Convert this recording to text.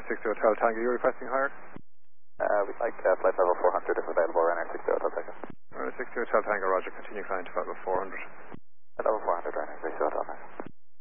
60 Hotel Tango, you're requesting higher? We'd like flight level 400 if available, Ryanair 60 Hotel Tango. Ryanair 60 Hotel Tango, roger, continue flying to flight level 400. Level 400, Ryanair 60 Hotel Tango.